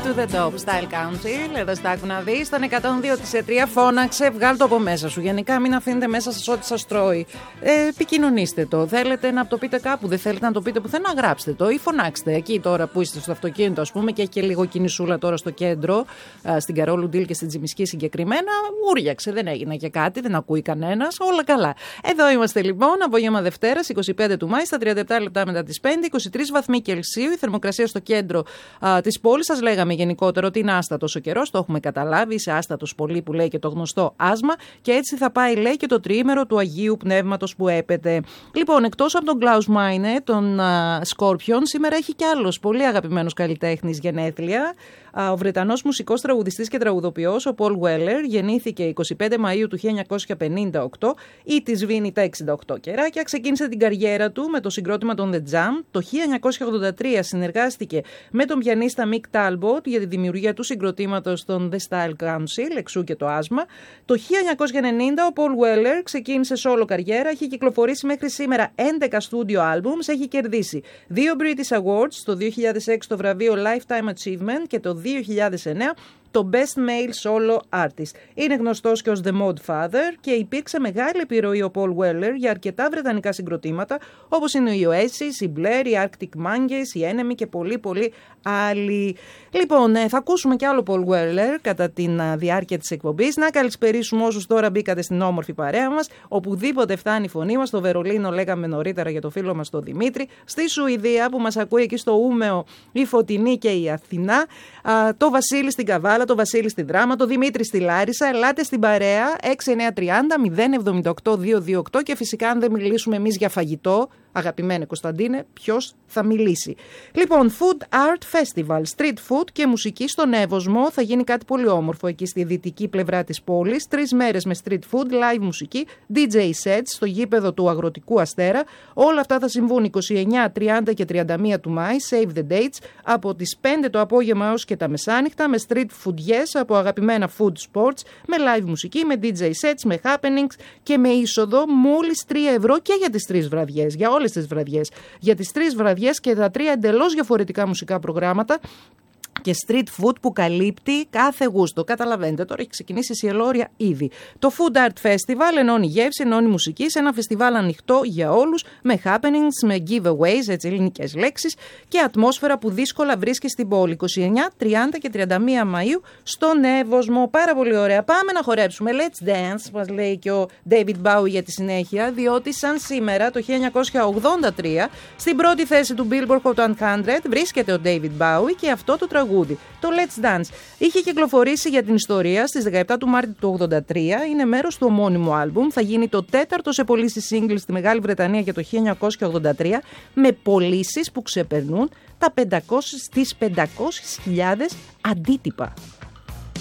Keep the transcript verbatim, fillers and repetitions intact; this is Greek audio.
To the Top, Style Council. Εδώ στα άκου να δεις. Στον εκατόν δύο της τρία φώναξε, βγάλ' το από μέσα σου. Γενικά μην αφήνετε μέσα σας ό,τι σας τρώει. Ε, επικοινωνήστε το. Θέλετε να το πείτε κάπου, δεν θέλετε να το πείτε πουθενά, γράψτε το ή φωνάξτε. Εκεί τώρα που είστε στο αυτοκίνητο, ας πούμε, και έχει και λίγο κινησούλα τώρα στο κέντρο, στην Καρόλου Ντίλ και στην Τζιμισκή συγκεκριμένα. Ούριαξε, δεν έγινε και κάτι, δεν ακούει κανένας. Όλα καλά. Εδώ είμαστε λοιπόν, απόγευμα Δευτέρας, είκοσι πέντε του Μάη, στα τριάντα επτά λεπτά μετά τις πέντε, είκοσι τρεις βαθμοί Κελσίου. Η θερμοκρασία στο κέντρο της πόλης. Σας λέγαμε γενικότερα ότι είναι άστατος ο καιρός, το έχουμε καταλάβει. Είσαι άστατος πολύ που λέει και το γνωστό άσμα, και έτσι θα πάει, λέει, και το τριήμερο του Αγίου Πνεύματος που έπεται. Λοιπόν, εκτός από τον Κλάους Μάινε, τον Σκόρπιον, σήμερα έχει κι άλλος πολύ αγαπημένος καλλιτέχνης γενέθλια. Ο Βρετανός μουσικός, τραγουδιστής και τραγουδοποιός, ο Πολ Γουέλερ, γεννήθηκε εικοστή πέμπτη Μαΐου του χίλια εννιακόσια πενήντα οκτώ ή τη σβήνει τα εξήντα οκτώ κεράκια. Ξεκίνησε την καριέρα του με το συγκρότημα των The Jam. Το χίλια εννιακόσια ογδόντα τρία συνεργάστηκε με τον πιανίστα Mick Talbot για τη δημιουργία του συγκροτήματος των The Style Council, εξού και το άσμα. Το χίλια εννιακόσια ενενήντα ο Πολ Γουέλερ ξεκίνησε solo καριέρα, έχει κυκλοφορήσει μέχρι σήμερα έντεκα studio albums, έχει κερδίσει δύο British Awards, το δύο χιλιάδες έξι το βραβείο Lifetime Achievement και το δύο χιλιάδες εννέα το Best Male Solo Artist. Είναι γνωστός και ως The Mod Father και υπήρξε μεγάλη επιρροή ο Paul Weller για αρκετά βρετανικά συγκροτήματα, όπως είναι οι Oasis, οι Blair, οι Arctic Monkeys, οι Enemy και πολλοί πολλοί άλλοι. Λοιπόν, θα ακούσουμε και άλλο Paul Weller κατά τη διάρκεια της εκπομπής. Να καλησπερίσουμε όσους τώρα μπήκατε στην όμορφη παρέα μας. Οπουδήποτε φτάνει η φωνή μας, στο Βερολίνο λέγαμε νωρίτερα για το φίλο μας τον Δημήτρη, στη Σουηδία που μας ακούει εκεί στο Ούμεο η Φωτεινή και η Αθηνά, το Βασίλη στην Καβάλα, το Βασίλη στη Δράμα, το Δημήτρη στη Λάρισα. Ελάτε στην παρέα έξι εννιά τριάντα μηδέν εβδομήντα οκτώ διακόσια είκοσι οκτώ και φυσικά αν δεν μιλήσουμε εμείς για φαγητό, αγαπημένε Κωνσταντίνε, ποιος θα μιλήσει. Λοιπόν, Food Art Festival, street food και μουσική στον Εύωσμο. Θα γίνει κάτι πολύ όμορφο εκεί στη δυτική πλευρά της πόλης. Τρεις μέρες με street food, live μουσική, ντι τζέι sets στο γήπεδο του Αγροτικού Αστέρα. Όλα αυτά θα συμβούν είκοσι εννιά, τριάντα και τριάντα μία του Μάη, save the dates, από τις πέντε το απόγευμα έως και τα μεσάνυχτα, με street foodies από αγαπημένα food sports, με live μουσική, με ντι τζέι sets, με happenings και με είσοδο μόλις τρία ευρώ και για τις τρεις βραδιές, για όλες τις βραδιές. Για τις τρεις βραδιές και τα τρία εντελώς διαφορετικά μουσικά προγράμματα και street food που καλύπτει κάθε γούστο. Καταλαβαίνετε, τώρα έχει ξεκινήσει η σιελόρια ήδη. Το Food Art Festival ενώνει γεύση, ενώνει μουσική σε ένα φεστιβάλ ανοιχτό για όλους, με happenings, με giveaways, έτσι ελληνικές λέξεις, και ατμόσφαιρα που δύσκολα βρίσκει στην πόλη. είκοσι εννιά, τριάντα και τριάντα μία Μαΐου στον Εύωσμο. Πάρα πολύ ωραία. Πάμε να χορέψουμε. Let's dance, μας λέει και ο David Bowie για τη συνέχεια, διότι σαν σήμερα το χίλια εννιακόσια ογδόντα τρία στην πρώτη θέση του Billboard Hot εκατό βρίσκεται ο David Bowie και αυτό το τραγούδι. Το Let's Dance είχε κυκλοφορήσει για την ιστορία στις δεκαεπτά του Μάρτη του ογδόντα τρία, είναι μέρος του ομώνυμου άλμπουμ, θα γίνει το τέταρτο σε πωλήσεις singles στη Μεγάλη Βρετανία για το χίλια εννιακόσια ογδόντα τρία, με πωλήσεις που ξεπερνούν τα πεντακόσιες, τις πεντακόσιες χιλιάδες αντίτυπα.